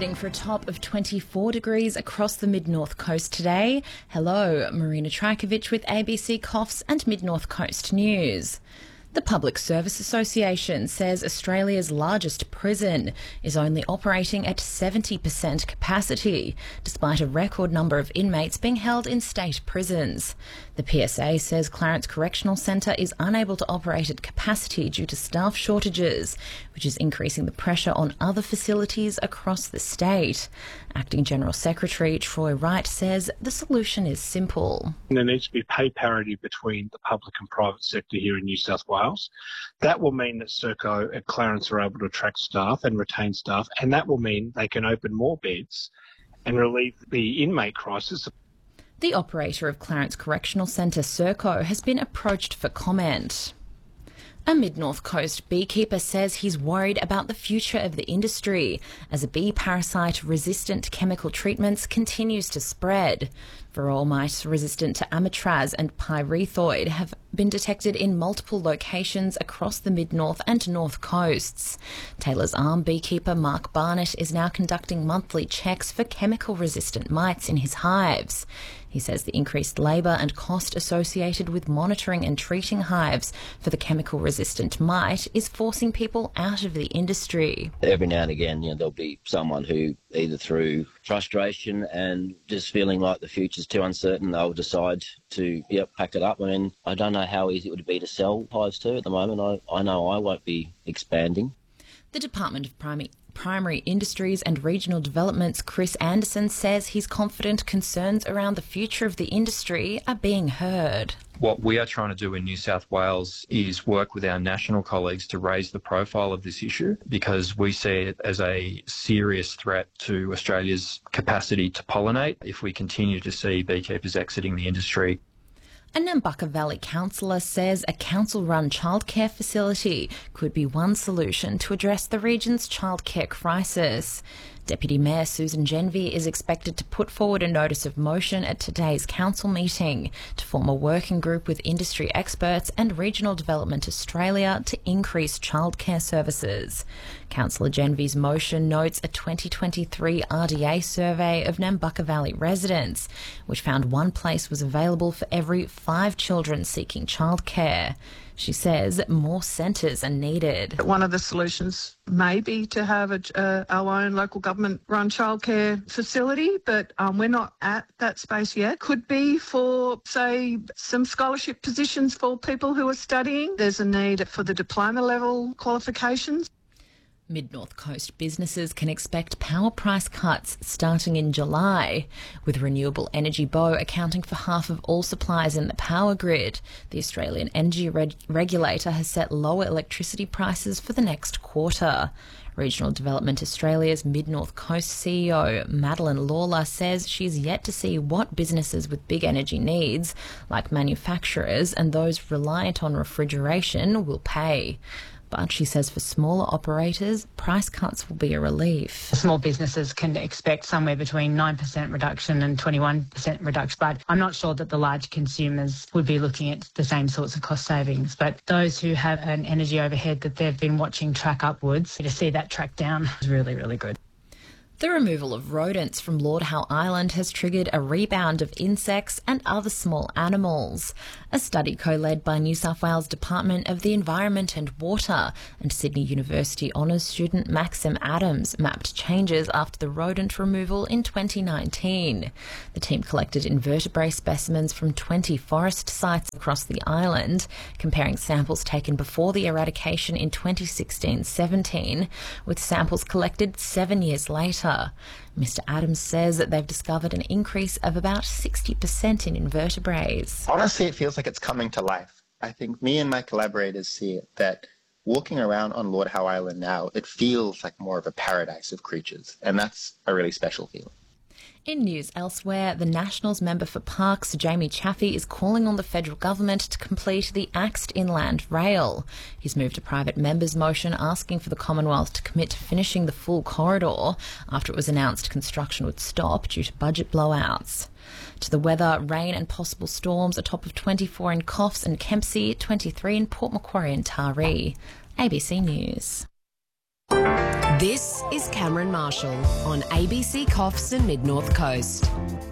heading for a top of 24 degrees across the mid-north coast today. Hello, Marina Trajkovic with ABC Coffs and Mid-North Coast News. The Public Service Association says Australia's largest prison is only operating at 70% capacity, despite a record number of inmates being held in state prisons. The PSA says Clarence Correctional Centre is unable to operate at capacity due to staff shortages, which is increasing the pressure on other facilities across the state. Acting General Secretary Troy Wright says the solution is simple. There needs to be pay parity between the public and private sector here in New South Wales. That will mean that Serco and Clarence are able to attract staff and retain staff, and that will mean they can open more beds and relieve the inmate crisis. The operator of Clarence Correctional Centre, Serco, has been approached for comment. A Mid-North Coast beekeeper says he's worried about the future of the industry as a bee parasite-resistant chemical treatments continues to spread. Varroa mites resistant to amitraz and pyrethroid have been detected in multiple locations across the mid-north and north coasts. Taylor's Arm beekeeper Mark Barnett is now conducting monthly checks for chemical-resistant mites in his hives. He says the increased labour and cost associated with monitoring and treating hives for the chemical-resistant mite is forcing people out of the industry. Every now and again, there'll be someone who, either through frustration and just feeling like the future's too uncertain, they'll decide to pack it up. I mean, I don't know how easy it would be to sell hives to at the moment. I know I won't be expanding. The Department of Primary Industries and Regional Development's Chris Anderson says he's confident concerns around the future of the industry are being heard. What we are trying to do in New South Wales is work with our national colleagues to raise the profile of this issue, because we see it as a serious threat to Australia's capacity to pollinate if we continue to see beekeepers exiting the industry. A Nambucca Valley councillor says a council-run childcare facility could be one solution to address the region's childcare crisis. Deputy Mayor Susan Genvie is expected to put forward a notice of motion at today's council meeting to form a working group with industry experts and Regional Development Australia to increase childcare services. Councillor Genvie's motion notes a 2023 RDA survey of Nambucca Valley residents, which found one place was available for every 5 children seeking childcare. She says more centres are needed. One of the solutions may be to have our own local government-run childcare facility, but we're not at that space yet. Could be for, say, some scholarship positions for people who are studying. There's a need for the diploma level qualifications. Mid-North Coast businesses can expect power price cuts starting in July, with Renewable Energy Bow accounting for half of all supplies in the power grid. The Australian Energy Regulator has set lower electricity prices for the next quarter. Regional Development Australia's Mid-North Coast CEO Madeline Lawler says she's yet to see what businesses with big energy needs, like manufacturers and those reliant on refrigeration, will pay. But she says for smaller operators, price cuts will be a relief. Small businesses can expect somewhere between 9% reduction and 21% reduction, but I'm not sure that the large consumers would be looking at the same sorts of cost savings. But those who have an energy overhead that they've been watching track upwards, to see that track down is really, really good. The removal of rodents from Lord Howe Island has triggered a rebound of insects and other small animals. A study co-led by New South Wales Department of the Environment and Water and Sydney University honours student Maxim Adams mapped changes after the rodent removal in 2019. The team collected invertebrate specimens from 20 forest sites across the island, comparing samples taken before the eradication in 2016-17 with samples collected 7 years later. Mr. Adams says that they've discovered an increase of about 60% in invertebrates. Honestly, it feels like it's coming to life. I think me and my collaborators see it, that walking around on Lord Howe Island now, it feels like more of a paradise of creatures, and that's a really special feeling. In news elsewhere, the Nationals member for Parkes, Jamie Chaffey, is calling on the federal government to complete the axed inland rail. He's moved a private member's motion asking for the Commonwealth to commit to finishing the full corridor after it was announced construction would stop due to budget blowouts. To the weather, rain and possible storms, a top of 24 in Coffs and Kempsey, 23 in Port Macquarie and Taree. ABC News. This is Cameron Marshall on ABC Coffs and Mid-North Coast.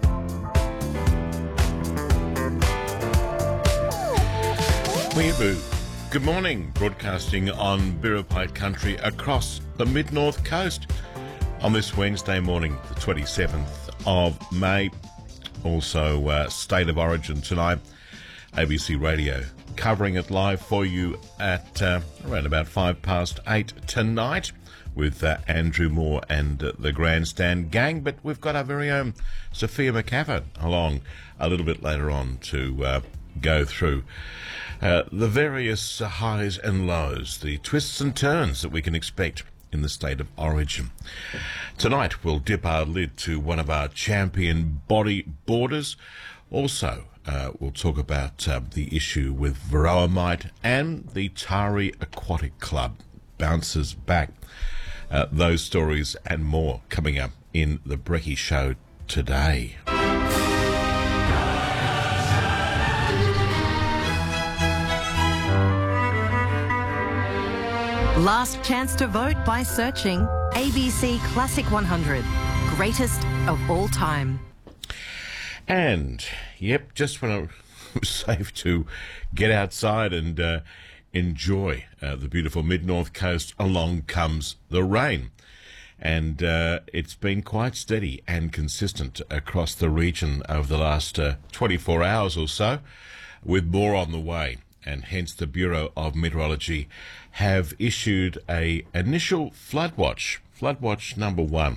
Good morning, broadcasting on Birrapite country across the Mid-North Coast on this Wednesday morning, the 27th of May. Also, State of Origin tonight, ABC Radio covering it live for you at around about 8:05 tonight with Andrew Moore and the Grandstand Gang. But we've got our very own Sophia McCafford along a little bit later on to go through the various highs and lows, the twists and turns that we can expect in the State of Origin. Tonight we'll dip our lid to one of our champion bodyboarders. Also, we'll talk about the issue with Varroa mite, and the Taree Aquatic Club bounces back. Those stories and more coming up in the Brekkie Show today. Last chance to vote by searching ABC Classic 100, greatest of all time. And, yep, just when it was safe to get outside and enjoy the beautiful Mid-North Coast, along comes the rain. And it's been quite steady and consistent across the region over the last 24 hours or so, with more on the way. And hence the Bureau of Meteorology have issued a initial flood watch number 1,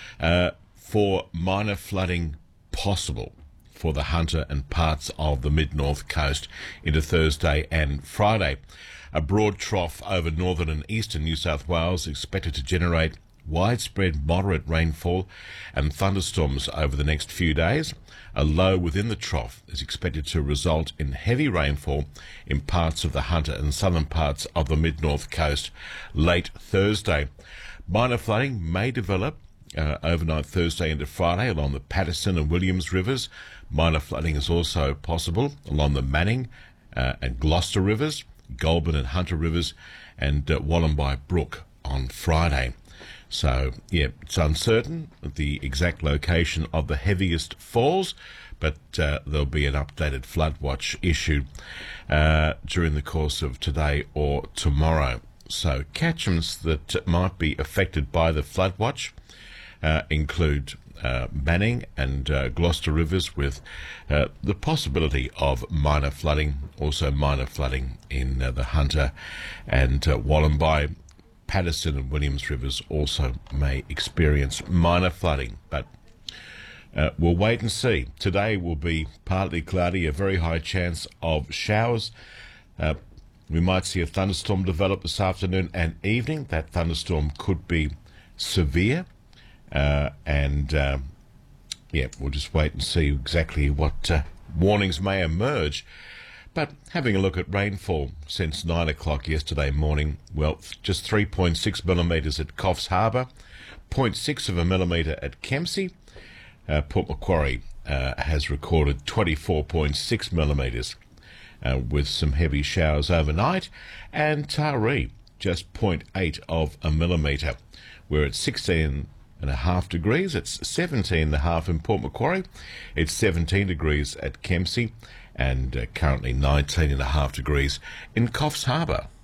for minor flooding possible for the Hunter and parts of the Mid-North Coast into Thursday and Friday. A broad trough over northern and eastern New South Wales expected to generate widespread moderate rainfall and thunderstorms over the next few days. A low within the trough is expected to result in heavy rainfall in parts of the Hunter and southern parts of the Mid-North Coast late Thursday. Minor flooding may develop overnight Thursday into Friday along the Patterson and Williams rivers. Minor flooding is also possible along the Manning and Gloucester rivers, Goulburn and Hunter rivers, and Wollombi Brook on Friday. So, yeah, it's uncertain the exact location of the heaviest falls, but there'll be an updated flood watch issued during the course of today or tomorrow. So catchments that might be affected by the flood watch include Manning and Gloucester rivers, with the possibility of minor flooding, also minor flooding in the Hunter and Wollombi. Patterson and Williams rivers also may experience minor flooding, but we'll wait and see. Today will be partly cloudy, a very high chance of showers. We might see a thunderstorm develop this afternoon and evening. That thunderstorm could be severe, and we'll just wait and see exactly what warnings may emerge. But having a look at rainfall since 9 o'clock yesterday morning, well, just 3.6 millimetres at Coffs Harbour, 0.6 of a millimetre at Kempsey. Port Macquarie has recorded 24.6 millimetres with some heavy showers overnight, and Taree just 0.8 of a millimetre. We're at 16.5 degrees. It's 17.5 in Port Macquarie. It's 17 degrees at Kempsey, and currently 19.5 degrees in Coffs Harbour.